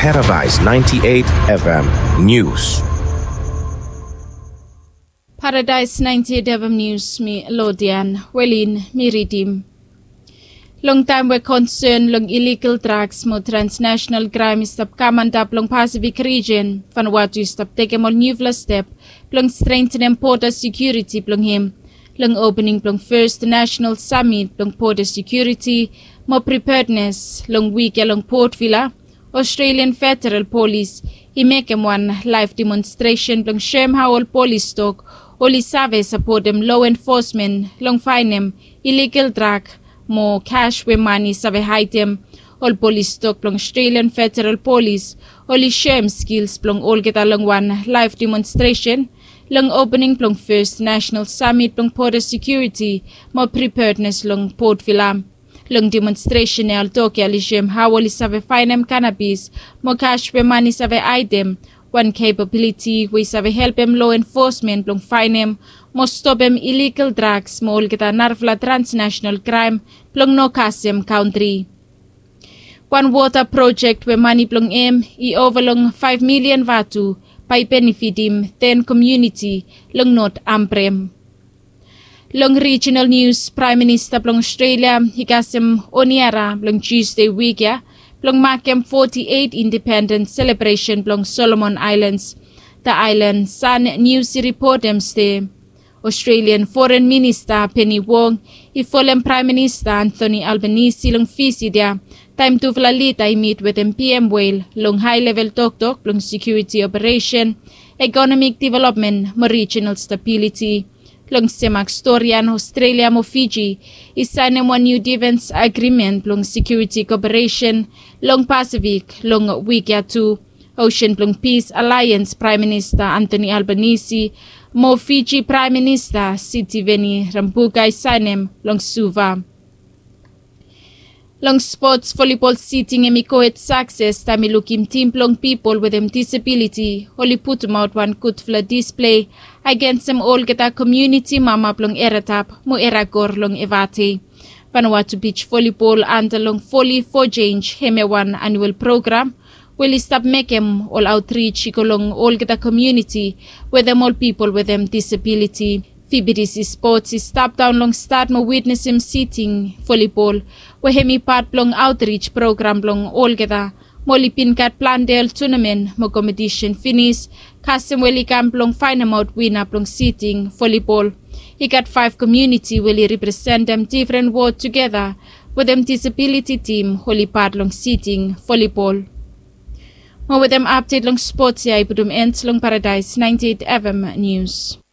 Paradise 98 FM News. Paradise 98 FM News mi Lodian, Welin mi Ridim. Long time we're concerned long illegal drugs mo transnational crime stop kamandap long Pacific region. Vanuatu stop take more new step long strengthen border security long him. Long opening long first national summit long border security, more preparedness long week long Port Villa. Australian Federal Police he make him one live demonstration long Shem Howell Police stock. Oli Save support them law enforcement long fine them illegal drug more cash with money Save hide them all police stock long Australian Federal Police Oli Shem skills long all get along one live demonstration long opening long first national summit long border security more preparedness long Port Villa long demonstration al Tokyo Ali Shem how Oli Save fine them cannabis more cash with money Save hide them one capability we save help them law enforcement long fine them most stop them illegal drugs mo kita narvla transnational crime plong no kasem country. One water project where money plong I overlong 5 million vatu by benefit him 10 community long not amprem. Long regional news Prime Minister plong Australia hikasem oniara plong Tuesday week ya plong makem 48 independence celebration plong Solomon Islands. The island Sun News report them stay. Australian Foreign Minister Penny Wong ifolem Prime Minister Anthony Albanese long visit dia. Time to vlalita I meet with PM Whale long high level talk long security operation, economic development, more regional stability. Long semak storian Australia mo Fiji isanem one new defense agreement long security cooperation long Pacific long Wikia 2 Ocean long Peace Alliance Prime Minister Anthony Albanese mo Fiji Prime Minister Sitiveni Rabuka isanem long Suva. Long sports volleyball seating emikoet success tami looking team long people with disability only put them out one good flat display against them all get a community mama plong eratap mo eragor long evate. Vanuatu Beach Volleyball and long volley for change heme one annual program will stop making all outreach long all get a community with them all people with disability. FBDC Sports is stop down long start mo witness him seating volleyball we hemi part long outreach program long all geta mo lipin kat plan del tournament mo competition finish kasem weli camp long final out win up long seating volleyball. He got 5 community will represent them different world together with them disability team holy part long seating volleyball. Mo with them update long sports ya ibudum ends long Paradise 98 FM News.